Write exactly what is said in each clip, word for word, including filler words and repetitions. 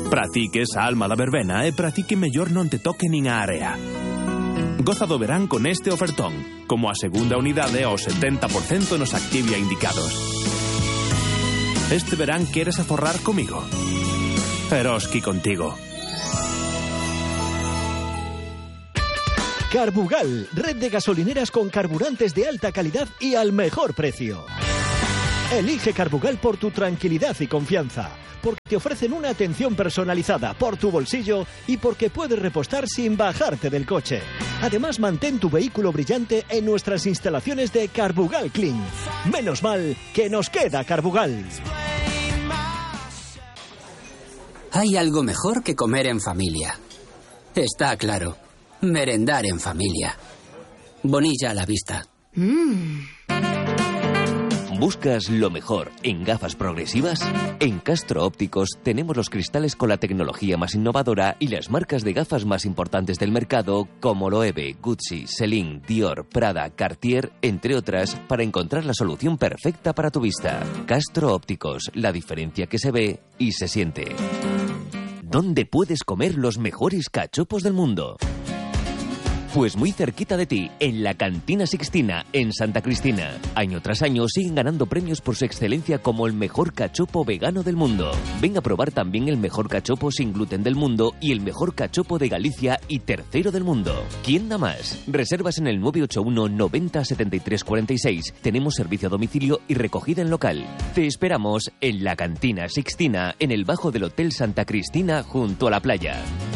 Para ti que esa alma da verbena e para ti que mellor non te toque nin a area. Goza do verán con este ofertón, como a segunda unidade ao setenta por cento nos Activia indicados. Este verán queres aforrar comigo? Eroski contigo. Carbugal, red de gasolineras con carburantes de alta calidad y al mejor precio. Elige Carbugal por tu tranquilidad y confianza, porque te ofrecen una atención personalizada por tu bolsillo y porque puedes repostar sin bajarte del coche. Además, mantén tu vehículo brillante en nuestras instalaciones de Carbugal Clean. Menos mal que nos queda Carbugal. Hay algo mejor que comer en familia. Está claro. Merendar en familia. Bonilla a la vista. Mm. ¿Buscas lo mejor en gafas progresivas? En Castro Ópticos tenemos los cristales con la tecnología más innovadora y las marcas de gafas más importantes del mercado como Loewe, Gucci, Celine, Dior, Prada, Cartier, entre otras, para encontrar la solución perfecta para tu vista. Castro Ópticos, la diferencia que se ve y se siente. ¿Dónde puedes comer los mejores cachopos del mundo? Pues muy cerquita de ti, en la Cantina Sixtina, en Santa Cristina. Año tras año siguen ganando premios por su excelencia como el mejor cachopo vegano del mundo. Ven a probar también el mejor cachopo sin gluten del mundo y el mejor cachopo de Galicia y tercero del mundo. ¿Quién da más? Reservas en el nueve ocho uno noventa setenta y tres cuarenta y seis. Tenemos servicio a domicilio y recogida en local. Te esperamos en la Cantina Sixtina, en el bajo del Hotel Santa Cristina, junto a la playa.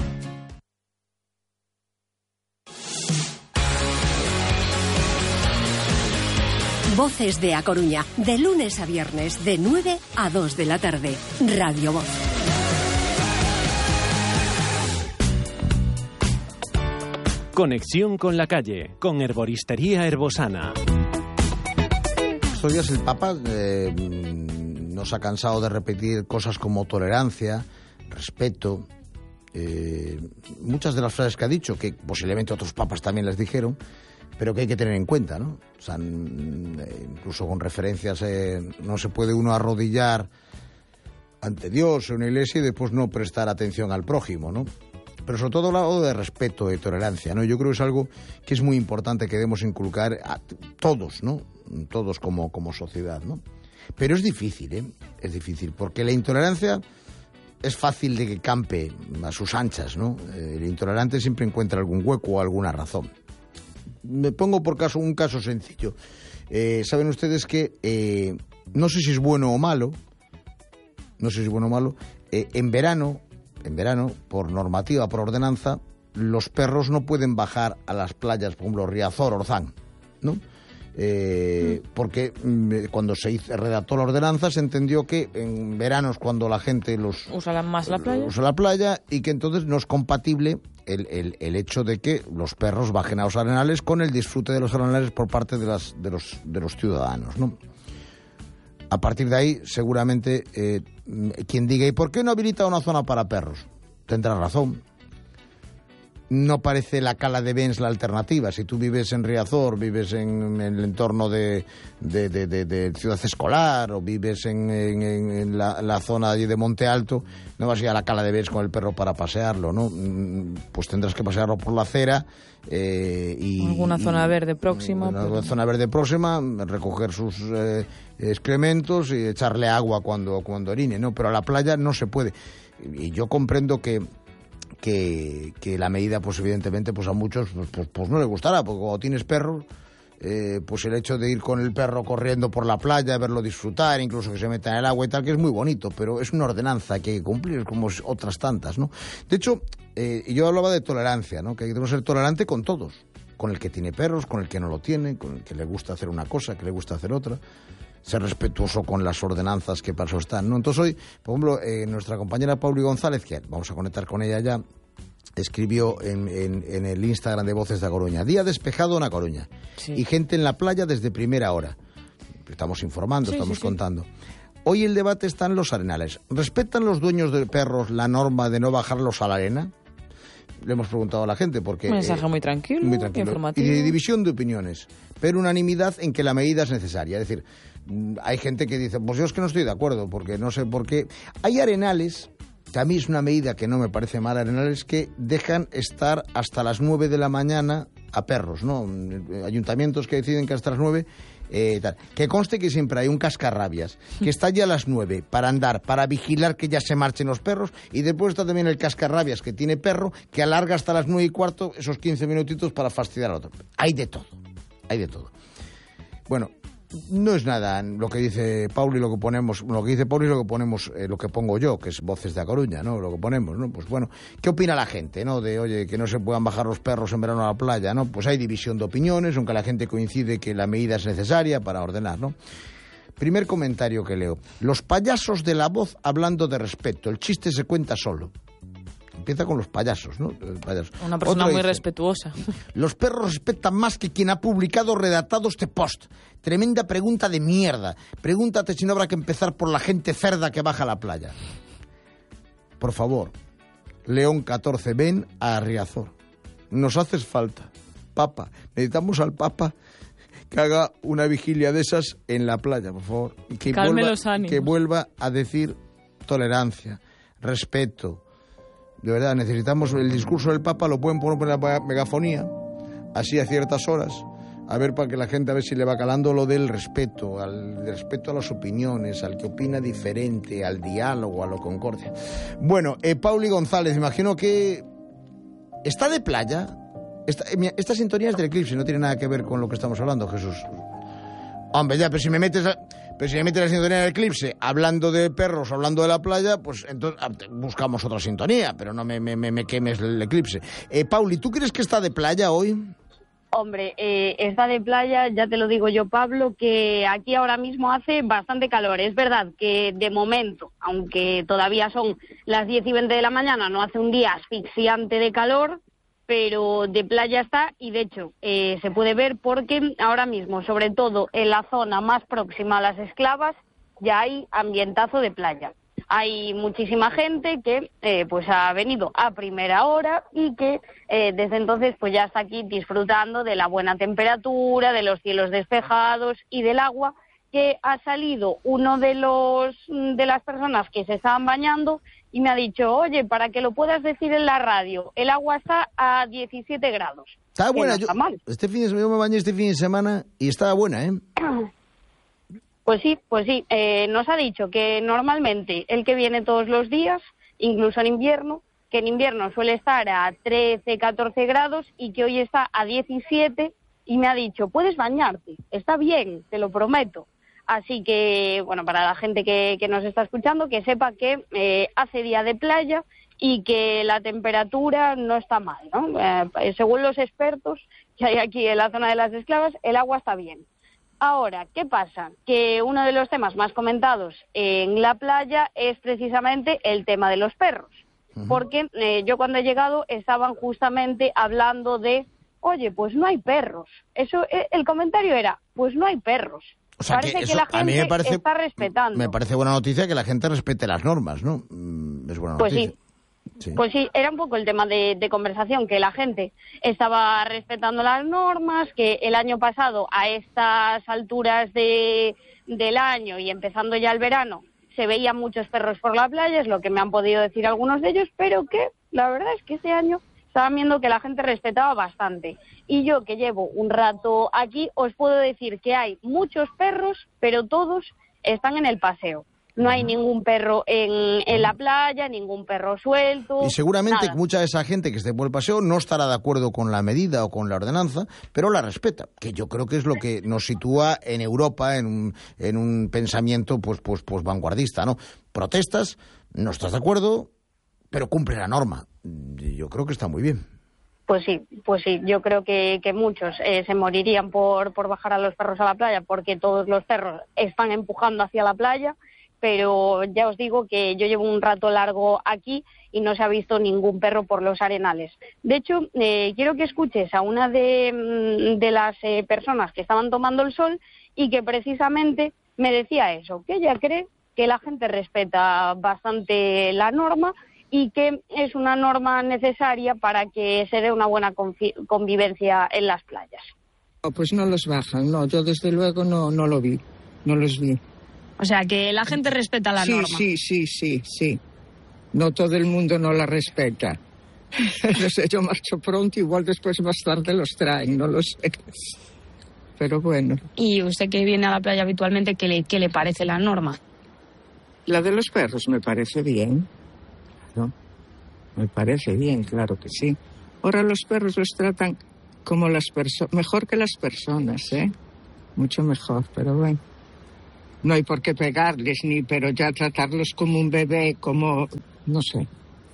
Voces de A Coruña, de lunes a viernes, de nueve a dos de la tarde. Radio Voz. Conexión con la calle, con Herboristería Herbosana. Estos días el Papa eh, nos ha cansado de repetir cosas como tolerancia, respeto, eh, muchas de las frases que ha dicho, que posiblemente otros papas también les dijeron, pero que hay que tener en cuenta, ¿no? O sea, incluso con referencias, eh, no se puede uno arrodillar ante Dios en una iglesia y después no prestar atención al prójimo, ¿no? Pero sobre todo hablado de respeto y tolerancia, ¿no? Yo creo que es algo que es muy importante que debemos inculcar a todos, ¿no? Todos como, como sociedad, ¿no? Pero es difícil, ¿eh? Es difícil, porque la intolerancia es fácil de que campe a sus anchas, ¿no? El intolerante siempre encuentra algún hueco o alguna razón. Me pongo por caso un caso sencillo. Eh, Saben ustedes que, eh, no sé si es bueno o malo, no sé si es bueno o malo, eh, en verano, en verano, por normativa, por ordenanza, los perros no pueden bajar a las playas, por ejemplo, Riazor, Orzán, ¿no? Eh, porque mm, cuando se hizo, redactó la ordenanza se entendió que en veranos cuando la gente los usa más la playa, usa la playa y que entonces no es compatible el, el, el hecho de que los perros bajen a los arenales con el disfrute de los arenales por parte de, las, de, los, de los ciudadanos, ¿no? A partir de ahí seguramente eh, quien diga ¿y por qué no habilita una zona para perros? Tendrá razón. No parece la Cala de Bens la alternativa. Si tú vives en Riazor, vives en, en el entorno de, de, de, de, de Ciudad Escolar o vives en, en, en la, la zona allí de Monte Alto, no vas a ir a la Cala de Bens con el perro para pasearlo, ¿no? Pues tendrás que pasearlo por la acera. Eh, y, alguna zona y, verde próxima. Alguna pues... zona verde próxima, recoger sus eh, excrementos y echarle agua cuando, cuando orine, ¿no? Pero a la playa no se puede. Y yo comprendo que Que, que la medida, pues evidentemente, pues a muchos pues, pues, pues no les gustará, porque cuando tienes perros, eh, pues el hecho de ir con el perro corriendo por la playa, verlo disfrutar, incluso que se meta en el agua y tal, que es muy bonito, pero es una ordenanza que hay que cumplir, como otras tantas, ¿no? De hecho, eh, yo hablaba de tolerancia, ¿no? Que debemos ser tolerante con todos, con el que tiene perros, con el que no lo tiene, con el que le gusta hacer una cosa, que le gusta hacer otra. Ser respetuoso con las ordenanzas que para eso están, ¿no? Entonces hoy, por ejemplo, eh, nuestra compañera Pauli González, que vamos a conectar con ella ya, escribió en, en, en el Instagram de Voces de A Coruña: día despejado en A Coruña, sí. Y gente en la playa desde primera hora. Estamos informando, sí, estamos sí, contando. Sí. Hoy el debate está en los arenales. ¿Respetan los dueños de perros la norma de no bajarlos a la arena? Le hemos preguntado a la gente porque... Un mensaje eh, muy tranquilo, muy tranquilo. Informativo. Y de división de opiniones, pero unanimidad en que la medida es necesaria. Es decir, hay gente que dice, pues yo es que no estoy de acuerdo, porque no sé por qué. Hay arenales que a mí es una medida que no me parece mala, Arenales, que dejan estar hasta las nueve de la mañana a perros, ¿no? Ayuntamientos que deciden que hasta las nueve... Eh, tal. Que conste que siempre hay un cascarrabias que está ya a las nueve para andar, para vigilar que ya se marchen los perros, y después está también el cascarrabias que tiene perro, que alarga hasta las nueve y cuarto esos quince minutitos para fastidiar al otro. Hay de todo, hay de todo. Bueno, no es nada lo que dice Pauli, lo que ponemos, lo que dice Pauli es lo que ponemos, eh, lo que pongo yo, que es Voces de A Coruña, ¿no? Lo que ponemos, ¿no? Pues bueno, ¿qué opina la gente, no? De, oye, que no se puedan bajar los perros en verano a la playa, ¿no? Pues hay división de opiniones, aunque la gente coincide que la medida es necesaria para ordenar, ¿no? Primer comentario que leo. Los payasos de La Voz hablando de respeto. El chiste se cuenta solo. Empieza con los payasos, ¿no? Payasos. Una persona Otro muy dice, respetuosa. los perros respetan más que quien ha publicado redactado este post. Tremenda pregunta de mierda. Pregúntate si no habrá que empezar por la gente cerda que baja a la playa. Por favor, León catorce, ven a Riazor. Nos haces falta. Papa, necesitamos al Papa que haga una vigilia de esas en la playa, por favor. Que Calme vuelva, los ánimos. que vuelva a decir tolerancia, respeto. De verdad, necesitamos el discurso del Papa, lo pueden poner por la megafonía, así a ciertas horas, a ver, para que la gente a ver si le va calando lo del respeto, al respeto a las opiniones, al que opina diferente, al diálogo, a la concordia. Bueno, eh, Pauli González, imagino que está de playa. Esta, eh, esta sintonía es del eclipse, no tiene nada que ver con lo que estamos hablando, Jesús. Hombre, ya, pero si me metes... A... Pero si me metes la sintonía del eclipse hablando de perros, hablando de la playa, pues entonces buscamos otra sintonía, pero no me, me, me quemes el eclipse. Eh, Pauli, ¿tú crees que está de playa hoy? Hombre, eh, está de playa, ya te lo digo yo, Pablo, que aquí ahora mismo hace bastante calor. Es verdad que de momento, aunque todavía son las diez y veinte de la mañana, no hace un día asfixiante de calor, pero de playa está, y de hecho eh, se puede ver porque ahora mismo, sobre todo en la zona más próxima a las Esclavas, ya hay ambientazo de playa. Hay muchísima gente que eh, pues ha venido a primera hora y que eh, desde entonces pues ya está aquí disfrutando de la buena temperatura, de los cielos despejados y del agua, que ha salido uno de los de las personas que se estaban bañando y me ha dicho, oye, para que lo puedas decir en la radio, el agua está a diecisiete grados. Está buena, no está yo, mal. Este fin de semana, yo me bañé este fin de semana y estaba buena, ¿eh? Pues sí, pues sí. Eh, nos ha dicho que normalmente el que viene todos los días, incluso en invierno, que en invierno suele estar a trece, catorce grados y que hoy está a diecisiete, y me ha dicho, puedes bañarte, está bien, te lo prometo. Así que, bueno, para la gente que, que nos está escuchando, que sepa que eh, hace día de playa y que la temperatura no está mal, ¿no? Eh, según los expertos que hay aquí en la zona de las Esclavas, el agua está bien. Ahora, ¿qué pasa? Que uno de los temas más comentados en la playa es precisamente el tema de los perros. Uh-huh. Porque eh, yo cuando he llegado estaban justamente hablando de, oye, pues no hay perros. Eso, eh, el comentario era, pues no hay perros. O sea, parece que, que eso, la gente a mí me parece, está respetando. Me parece buena noticia que la gente respete las normas, ¿no? Es buena pues noticia. Sí. sí. Pues sí, era un poco el tema de, de conversación, que la gente estaba respetando las normas, que el año pasado, a estas alturas de, del año y empezando ya el verano, se veían muchos perros por la playa, es lo que me han podido decir algunos de ellos, pero que la verdad es que este año estaban viendo que la gente respetaba bastante. Y yo, que llevo un rato aquí, os puedo decir que hay muchos perros, pero todos están en el paseo. No hay ningún perro en, en la playa, ningún perro suelto. Y seguramente nada. Mucha de esa gente que esté por el paseo no estará de acuerdo con la medida o con la ordenanza, pero la respeta, que yo creo que es lo que nos sitúa en Europa en un, en un pensamiento pues, pues, pues vanguardista, ¿no? Protestas, no estás de acuerdo, pero cumple la norma. Yo creo que está muy bien. Pues sí, pues sí, yo creo que, que muchos eh, se morirían por, por bajar a los perros a la playa, porque todos los perros están empujando hacia la playa, pero ya os digo que yo llevo un rato largo aquí y no se ha visto ningún perro por los arenales. De hecho, eh, quiero que escuches a una de, de las eh, personas que estaban tomando el sol y que precisamente me decía eso, que ella cree que la gente respeta bastante la norma y que es una norma necesaria para que se dé una buena confi- convivencia en las playas. No, pues no los bajan, no, yo desde luego no, no lo vi, no los vi. O sea, que la gente respeta la sí, norma. Sí, sí, sí, sí. no todo el mundo no la respeta. Entonces yo marcho pronto, igual después más tarde los traen, no lo sé. Pero bueno. ¿Y usted que viene a la playa habitualmente, qué le, qué le parece la norma? La de los perros me parece bien, ¿no? Me parece bien, claro que sí. Ahora los perros los tratan como las personas, mejor que las personas, ¿eh? Mucho mejor, pero bueno. No hay por qué pegarles ni, pero ya tratarlos como un bebé, como, no sé.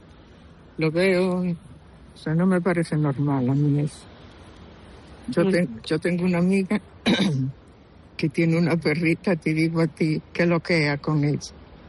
Lo veo, o sea, no me parece normal a mí eso. Yo, te, yo tengo una amiga que tiene una perrita, te digo a ti, que loquea con ella.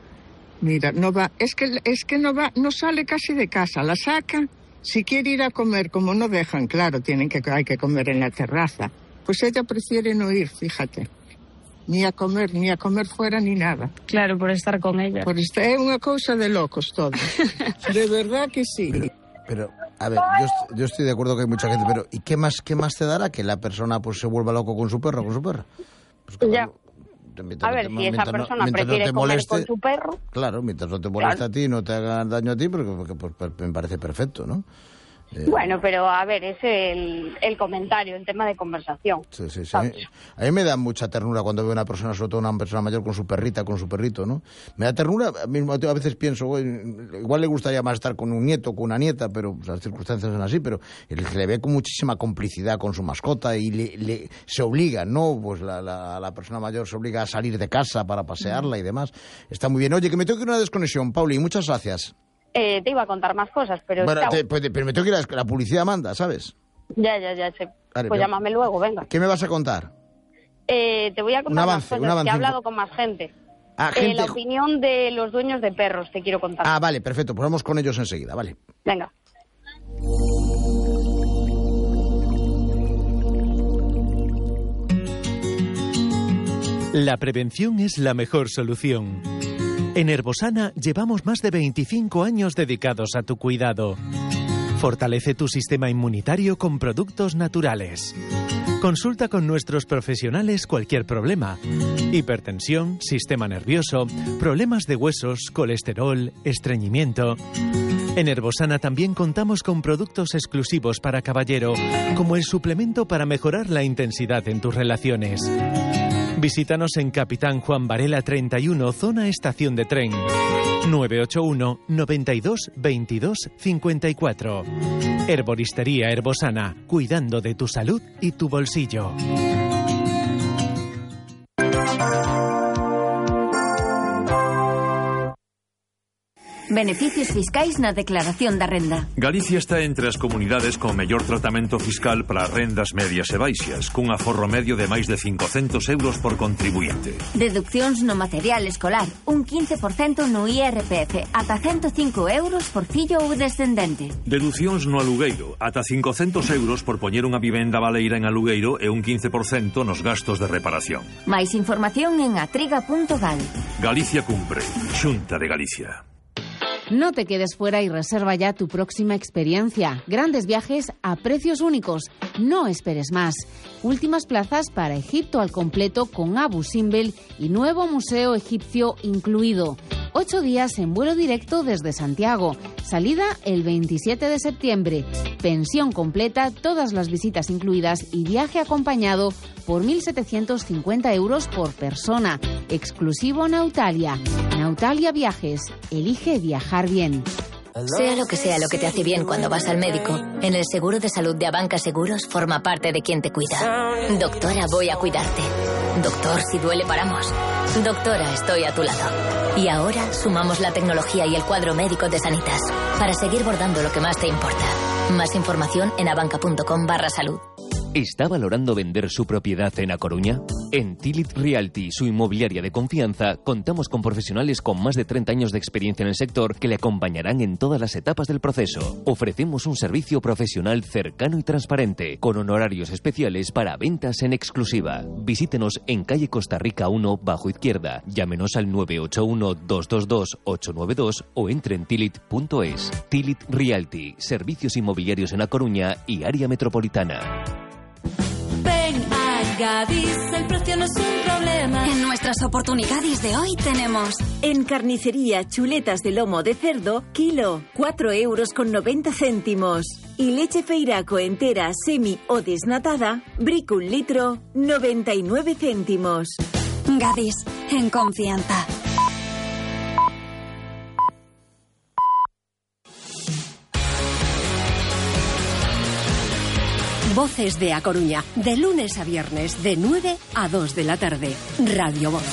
Mira, no va, es que, es que no va, no sale casi de casa, la saca, si quiere ir a comer, como no dejan, claro, tienen que, hay que comer en la terraza, pues ella prefiere no ir, fíjate, ni a comer, ni a comer fuera, ni nada. Claro, por estar con ella. Por estar, es una cosa de locos todo, de verdad que sí. Pero, pero a ver, yo, yo estoy de acuerdo que hay mucha gente, pero ¿y qué más, qué más te dará que la persona pues se vuelva loco con su perro, con su perra? Pues, claro, ya. A ver, si esa persona no, prefiere no comer moleste, con su perro... Claro, mientras no te moleste claro. a ti, no te haga daño a ti, porque, porque, porque pues, me parece perfecto, ¿no? Eh, bueno, pero a ver, es el, el comentario, el tema de conversación. Sí, sí, sí. A mí, a mí me da mucha ternura cuando veo una persona, sobre todo una persona mayor, con su perrita, con su perrito, ¿no? Me da ternura, mismo a veces pienso, güey, igual le gustaría más estar con un nieto, con una nieta, pero pues, las circunstancias son así, pero el que le ve con muchísima complicidad con su mascota y le, le, se obliga, ¿no? Pues la, la, la persona mayor se obliga a salir de casa para pasearla y demás. Está muy bien. Oye, que me tengo que ir a una desconexión, Pauli, muchas gracias. Eh, te iba a contar más cosas, pero... Bueno, te, pues, pero me tengo que ir a la publicidad, manda, ¿sabes? Ya, ya, ya sé. Vale, pues pero, llámame luego, venga. ¿Qué me vas a contar? Eh, te voy a contar un avance, más cosas, un avance. que he hablado con más gente. Ah, eh, gente. La opinión de los dueños de perros, te quiero contar. Ah, vale, perfecto, pues vamos con ellos enseguida, vale. Venga. La prevención es la mejor solución. En Herbosana llevamos más de veinticinco años dedicados a tu cuidado. Fortalece tu sistema inmunitario con productos naturales. Consulta con nuestros profesionales cualquier problema. Hipertensión, sistema nervioso, problemas de huesos, colesterol, estreñimiento. En Herbosana también contamos con productos exclusivos para caballero, como el suplemento para mejorar la intensidad en tus relaciones. Visítanos en Capitán Juan Varela treinta y uno, zona estación de tren. nueve ocho uno, noventa y dos, veintidós, cincuenta y cuatro. Herboristería Herbosana, cuidando de tu salud y tu bolsillo. Beneficios fiscais na declaración da renda. Galicia está entre as comunidades con mellor tratamento fiscal para rendas medias e baixas, cun aforro medio de máis de cincocentos euros por contribuinte. Deduccións no material escolar, un quince por cento no I R P F, ata ciento cinco euros por fillo ou descendente. Deducións no alugueiro, ata cincocentos euros por poñer unha vivenda baleira en alugueiro e un quince por cento nos gastos de reparación. Máis información en atriga punto gal. Galicia cumpre. Xunta de Galicia. No te quedes fuera y reserva ya tu próxima experiencia. Grandes viajes a precios únicos. No esperes más. Últimas plazas para Egipto al completo con Abu Simbel y nuevo museo egipcio incluido. Ocho días en vuelo directo desde Santiago. Salida el veintisiete de septiembre. Pensión completa, todas las visitas incluidas y viaje acompañado por mil setecientos cincuenta euros por persona. Exclusivo Nautalia. Nautalia Viajes. Elige viajar bien. Sea lo que sea lo que te hace bien cuando vas al médico, en el seguro de salud de Abanca Seguros forma parte de quien te cuida. Doctora, voy a cuidarte. Doctor, si duele paramos. Doctora, estoy a tu lado. Y ahora sumamos la tecnología y el cuadro médico de Sanitas para seguir bordando lo que más te importa. Más información en abanca.com barra salud. ¿Está valorando vender su propiedad en A Coruña? En Tilit Realty, su inmobiliaria de confianza, contamos con profesionales con más de treinta años de experiencia en el sector que le acompañarán en todas las etapas del proceso. Ofrecemos un servicio profesional cercano y transparente, con honorarios especiales para ventas en exclusiva. Visítenos en calle Costa Rica uno, bajo izquierda. Llámenos al nueve ocho uno, dos dos dos, ocho nueve dos o entre en tilit punto es. Tilit Realty, servicios inmobiliarios en A Coruña y área metropolitana. Ven a Gadis el precio no es un problema. En nuestras oportunidades de hoy tenemos... En carnicería, chuletas de lomo de cerdo, kilo, cuatro euros con noventa céntimos. Y leche Feiraco entera, semi o desnatada, brick un litro, noventa y nueve céntimos. Gadis, en confianza. Voces de A Coruña, de lunes a viernes, de nueve a dos de la tarde. Radio Voz.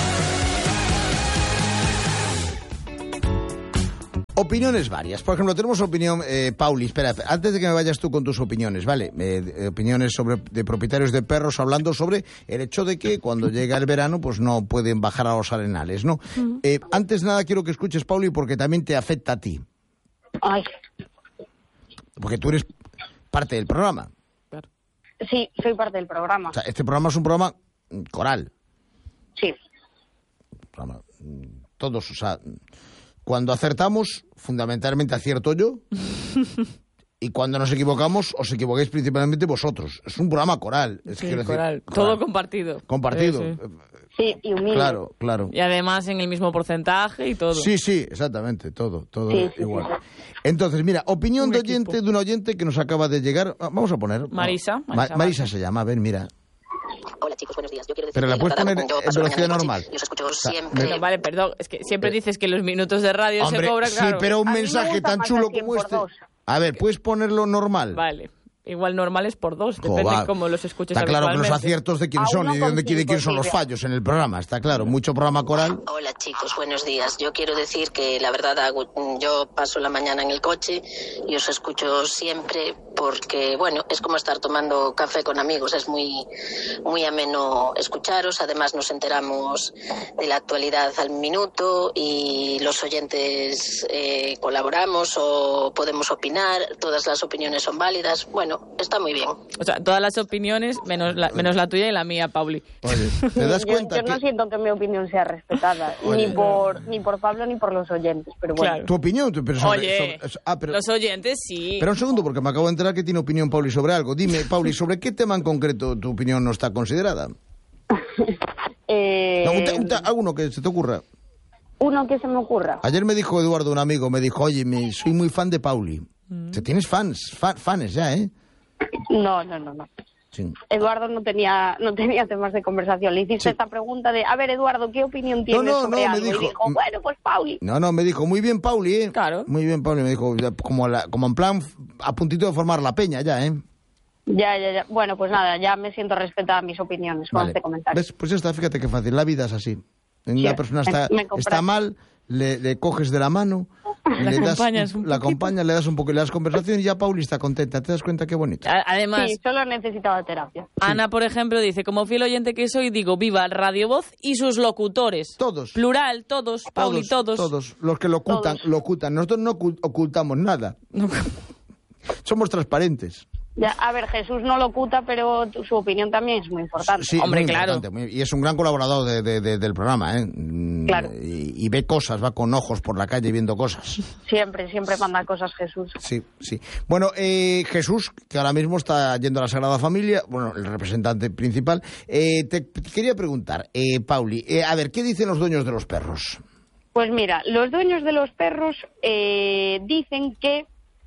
Opiniones varias. Por ejemplo, tenemos opinión, eh, Pauli, espera, antes de que me vayas tú con tus opiniones, ¿vale? Eh, opiniones sobre de propietarios de perros hablando sobre el hecho de que cuando llega el verano pues no pueden bajar a los arenales, ¿no? Uh-huh. Eh, antes nada quiero que escuches, Pauli, porque también te afecta a ti. Ay. Porque tú eres parte del programa. Sí, soy parte del programa. O sea, este programa es un programa coral. Sí. Programa, todos, o sea, cuando acertamos, fundamentalmente acierto yo. Y cuando nos equivocamos, os equivoquéis principalmente vosotros. Es un programa coral. Es sí, decir, coral. coral. Todo compartido. Compartido. Sí, sí. Sí, y humilde. Claro, claro. Y además en el mismo porcentaje y todo. Sí, sí, exactamente, todo, todo sí, sí, igual. Sí, sí. Entonces, mira, opinión un de oyente, equipo. de un oyente que nos acaba de llegar. Vamos a poner. Marisa. Marisa, Marisa se llama, a ver, mira. Hola chicos, buenos días. Yo quiero decir Pero la que puedes la poner verdad, en velocidad normal. Yo os escucho o sea, siempre. Pero vale, perdón, es que siempre dices que los minutos de radio Hombre, se cobran, claro. Sí, pero un mensaje tan chulo como este. Dos. A ver, ¿puedes ponerlo normal? Vale. Igual normal es por dos, depende Joder, cómo los escuches está claro habitualmente. que los aciertos de quién son y de dónde quién, quién son los fallos en el programa, está claro, mucho programa coral. Hola chicos, buenos días. Yo quiero decir que la verdad hago, yo paso la mañana en el coche y os escucho siempre porque, bueno, es como estar tomando café con amigos, es muy, muy ameno escucharos, además nos enteramos de la actualidad al minuto y los oyentes eh, colaboramos o podemos opinar, todas las opiniones son válidas, bueno, está muy bien. O sea, todas las opiniones, menos la, menos la tuya y la mía, Pauli. Oye, ¿te das cuenta? Yo, yo que... no siento que mi opinión sea respetada, Oye, ni por ni por Pablo ni por los oyentes, pero bueno. Claro. Tu opinión, tu, pero sobre, Oye, sobre, ah, pero, los oyentes sí. Pero un segundo, porque me acabo de enterar que tiene opinión Pauli sobre algo. Dime, Pauli, ¿sobre qué tema en concreto tu opinión no está considerada? eh... no, un te, un te, alguno que se te ocurra. Uno que se me ocurra. Ayer me dijo Eduardo, un amigo, me dijo, oye, me, soy muy fan de Pauli. Mm. ¿Te tienes fans? Fa, fans ya, ¿eh? No, no, no, no. Sí. Eduardo no tenía no tenía temas de conversación. Le hiciste sí. esta pregunta de, a ver, Eduardo, ¿qué opinión tienes no, no, sobre no, algo? Me dijo, y dijo, bueno, pues Pauli. No, no, me dijo, muy bien, Pauli, ¿eh? Claro. Muy bien, Pauli, me dijo, como, la, como en plan, a puntito de formar la peña ya, ¿eh? Ya, ya, ya. Bueno, pues nada, ya me siento respetada mis opiniones con vale. este comentario. ¿Ves? Pues ya está, fíjate qué fácil, la vida es así. Sí, la persona está, está mal, le, le coges de la mano... La le das, acompañas un la poquito. acompañas, le das un poco, le das conversación y ya Pauli está contenta. ¿Te das cuenta qué bonito? Además, sí, solo necesitaba terapia. Ana, por ejemplo, dice, como fiel oyente que soy, digo, viva Radio Voz y sus locutores. Todos. Plural, todos, Pauli, todos. Todos, los que locutan, todos. locutan. Nosotros no ocultamos nada. No. Somos transparentes. Ya, a ver, Jesús no locuta, pero su opinión también es muy importante. Sí, hombre, muy claro. Muy, y es un gran colaborador de, de, de, del programa, ¿eh? Claro. Y, y ve cosas, va con ojos por la calle viendo cosas. Siempre, siempre manda cosas Jesús. Sí, sí. Bueno, eh, Jesús, que ahora mismo está yendo a la Sagrada Familia, bueno, el representante principal, eh, te, te quería preguntar, eh, Pauli, eh, a ver, ¿qué dicen los dueños de los perros? Pues mira, los dueños de los perros eh, dicen que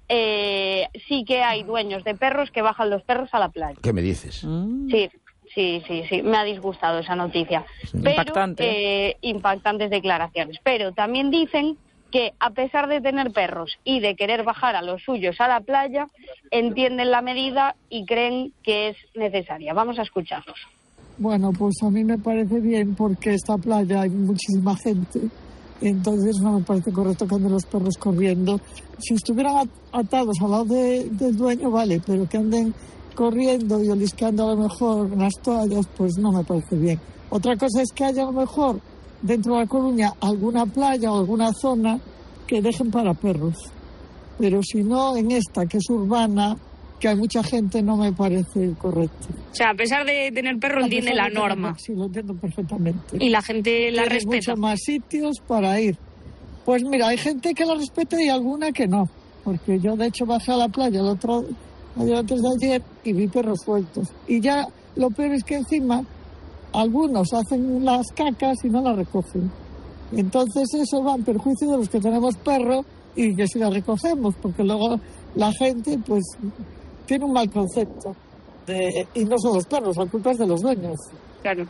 Eh, sí que hay dueños de perros que bajan los perros a la playa. ¿Qué me dices? Mm. Sí, sí, sí, sí, me ha disgustado esa noticia. Sí. Pero, Impactante. Eh, impactantes declaraciones. Pero también dicen que a pesar de tener perros y de querer bajar a los suyos a la playa, entienden la medida y creen que es necesaria. Vamos a escucharlos. Bueno, pues a mí me parece bien porque esta playa hay muchísima gente. Entonces no me parece correcto que anden los perros corriendo. Si estuvieran atados al lado de, del dueño, vale, pero que anden corriendo y oliscando a lo mejor unas toallas, pues no me parece bien. Otra cosa es que haya a lo mejor dentro de La Coruña alguna playa o alguna zona que dejen para perros. Pero si no, en esta, que es urbana, que hay mucha gente, no me parece correcto. O sea, a pesar de tener perro, entiende la norma. Sí, lo entiendo perfectamente. Y la gente la Tienes respeta. muchos más sitios para ir. Pues mira, hay gente que la respeta y alguna que no. Porque yo, de hecho, bajé a la playa el otro ayer antes de ayer y vi perros sueltos. Y ya lo peor es que encima algunos hacen las cacas y no las recogen. Entonces eso va en perjuicio de los que tenemos perro y que si las recogemos, porque luego la gente pues tiene un mal concepto. De, y no son los perros, la culpa es de los dueños. Claro.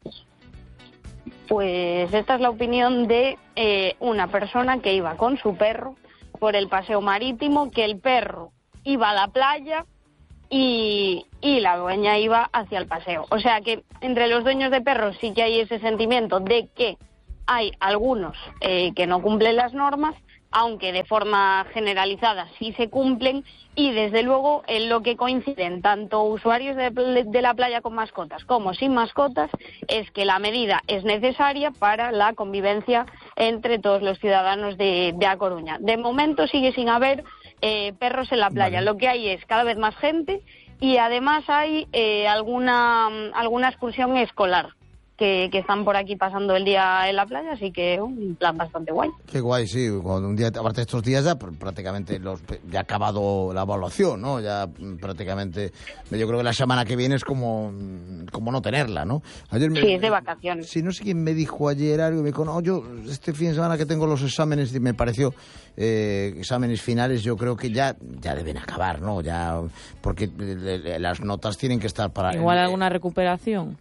Pues esta es la opinión de eh, una persona que iba con su perro por el paseo marítimo, que el perro iba a la playa y, y la dueña iba hacia el paseo. O sea que entre los dueños de perros sí que hay ese sentimiento de que hay algunos eh, que no cumplen las normas, aunque de forma generalizada sí se cumplen, y desde luego en lo que coinciden tanto usuarios de, de la playa con mascotas como sin mascotas es que la medida es necesaria para la convivencia entre todos los ciudadanos de, de A Coruña. De momento sigue sin haber eh, perros en la playa, vale. Lo que hay es cada vez más gente y además hay eh, alguna, alguna excursión escolar. Que, que están por aquí pasando el día en la playa, así que un plan bastante guay. Qué guay, sí. Cuando un día, aparte de estos días ya prácticamente los, ya ha acabado la evaluación, ¿no? Ya prácticamente, yo creo que la semana que viene es como, como no tenerla, ¿no? Ayer me, sí, es de vacaciones. Sí, no sé quién me dijo ayer algo, me dijo, no, yo este fin de semana que tengo los exámenes, me pareció, eh, exámenes finales, yo creo que ya, ya deben acabar, ¿no? Ya, porque las notas tienen que estar para... Igual eh, alguna recuperación.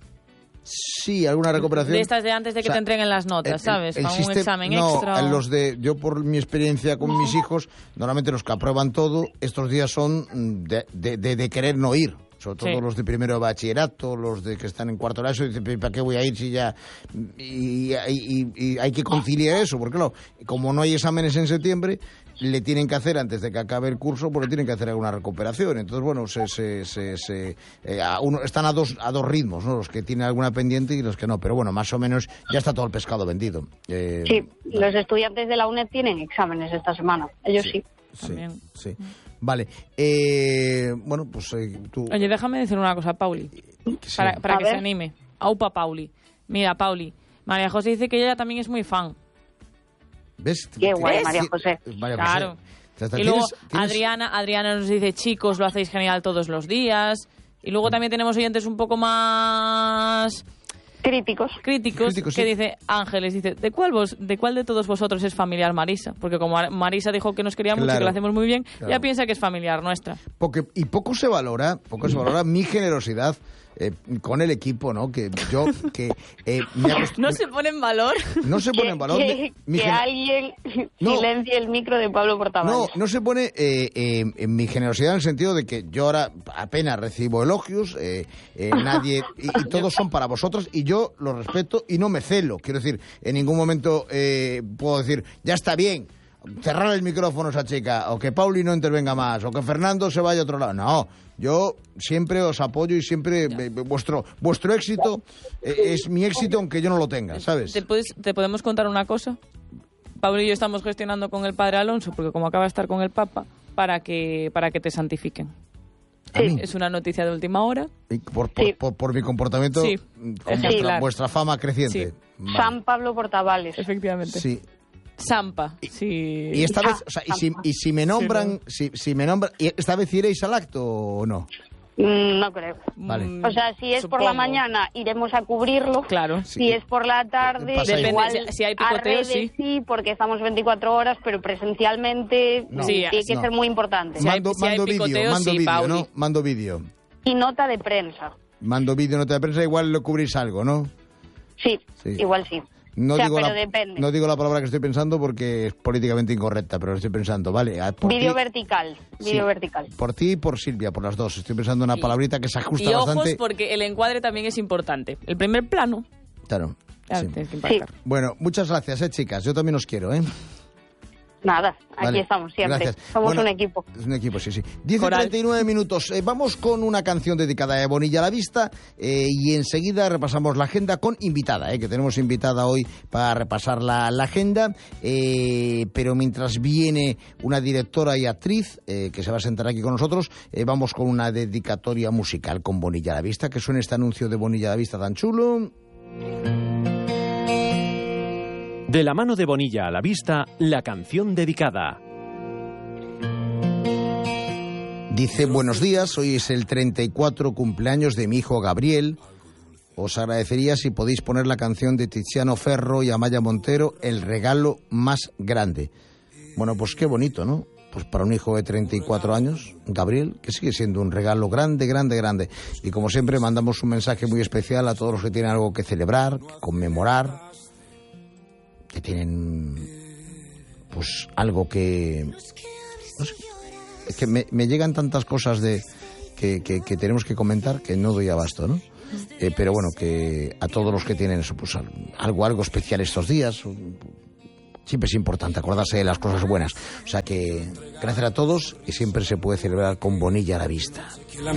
Sí, alguna recuperación. De estas de antes de que o sea, te entreguen las notas, el, ¿sabes? El, el Para un examen no, extra. No, los de, yo por mi experiencia con mis hijos, normalmente los que aprueban todo, estos días son de, de, de, de querer no ir. Sobre todo sí. Los de primero de bachillerato, los de que están en cuarto de eso, dicen, ¿para qué voy a ir si ya...? Y, y, y, y hay que conciliar eso, porque claro, como no hay exámenes en septiembre, le tienen que hacer, antes de que acabe el curso, porque tienen que hacer alguna recuperación. Entonces, bueno, se, se, se, se, eh, a uno, están a dos, a dos ritmos, ¿no? Los que tienen alguna pendiente y los que no. Pero bueno, más o menos ya está todo el pescado vendido. Eh, sí, los estudiantes de la UNED tienen exámenes esta semana. Ellos sí. Sí, también. Sí. Vale. Eh, bueno, pues eh, tú... Oye, déjame decir una cosa, Pauli, sí. para, para que ver. se anime. Aupa, Pauli. Mira, Pauli, María José dice que ella también es muy fan. ¿Ves? Qué guay, María José. María José. Claro. Y luego ¿tienes? Adriana, Adriana nos dice, chicos, lo hacéis genial todos los días. Y luego también tenemos oyentes un poco más... Críticos. Críticos, Críticos que sí. Dice, Ángeles, dice, ¿de cuál vos, de cuál de todos vosotros es familiar Marisa? Porque como Marisa dijo que nos quería mucho, claro, que la hacemos muy bien, claro, ya piensa que es familiar nuestra. Porque, y poco se valora, poco se valora mi generosidad eh, con el equipo, ¿no? Que yo, que eh, me acost... No se pone en valor. No se pone en valor. Que, mi que gener... alguien no, silencie el micro de Pablo Portavales. No, no se pone eh, eh, en mi generosidad en el sentido de que yo ahora apenas recibo elogios, eh, eh, nadie, y, y todos son para vosotros, y yo los respeto y no me celo. Quiero decir, en ningún momento eh, puedo decir, ya está bien, cerrar el micrófono a esa chica, o que Pauli no intervenga más, o que Fernando se vaya a otro lado. No, yo siempre os apoyo y siempre eh, vuestro vuestro éxito eh, es mi éxito aunque yo no lo tenga, ¿sabes? ¿Te, puedes, ¿Te podemos contar una cosa? Pablo y yo estamos gestionando con el padre Alonso, porque como acaba de estar con el Papa, para que, para que te santifiquen. Sí. Es una noticia de última hora. ¿Y por, por, sí. por, por mi comportamiento, sí. con vuestra, sí, claro. vuestra fama creciente. Sí. Vale. San Pablo Portavales. Efectivamente. Sí. Sampa, sí. Y esta vez, o sea, y si, y si me nombran, sí, si, si me nombran, ¿esta vez iréis al acto o no? No creo. Vale. O sea, si es Supongo. por la mañana, iremos a cubrirlo. Claro. Si sí. es por la tarde, depende. igual Si, si hay picoteo, a redes sí. sí, porque estamos veinticuatro horas, pero presencialmente no. sí, tiene que no. ser muy importante. Mando, si hay, mando si vídeo, mando sí, vídeo, ¿no? Mando vídeo. Y nota de prensa. Mando vídeo, nota de prensa, igual lo cubrís algo, ¿no? Sí, sí. igual sí. No, o sea, digo pero la, depende. No digo la palabra que estoy pensando porque es políticamente incorrecta, pero lo estoy pensando, ¿vale? Vídeo vertical, vídeo sí, vertical. Por ti y por Silvia, por las dos. Estoy pensando en una palabrita que se ajusta y bastante. Y ojos, porque el encuadre también es importante. El primer plano. Claro. Claro, sí. tienes que impactar. Sí. Bueno, muchas gracias, eh, chicas. Yo también os quiero, ¿eh? Nada, aquí vale. estamos siempre. Gracias. Somos bueno, un equipo. Es un equipo, sí, sí. diez y treinta y nueve minutos. Eh, vamos con una canción dedicada a Bonilla a la Vista eh, y enseguida repasamos la agenda con invitada, eh, que tenemos invitada hoy para repasar la, la agenda. Eh, pero mientras viene una directora y actriz eh, que se va a sentar aquí con nosotros, eh, vamos con una dedicatoria musical con Bonilla a la Vista. Que suene este anuncio de Bonilla a la Vista tan chulo. De la mano de Bonilla a la Vista, la canción dedicada. Dice, buenos días, hoy es el treinta y cuatro cumpleaños de mi hijo Gabriel. Os agradecería si podéis poner la canción de Tiziano Ferro y Amaya Montero, El regalo más grande. Bueno, pues qué bonito, ¿no? Pues para un hijo de treinta y cuatro años, Gabriel, que sigue siendo un regalo grande, grande, grande. Y como siempre mandamos un mensaje muy especial a todos los que tienen algo que celebrar, que conmemorar, que tienen pues algo que... No sé, es que me, me llegan tantas cosas de que, que, que tenemos que comentar que no doy abasto, ¿no? Eh, pero bueno, que a todos los que tienen eso, pues algo, algo especial estos días, siempre es importante acordarse de las cosas buenas. O sea que gracias a todos y siempre se puede celebrar con Bonilla a la vista.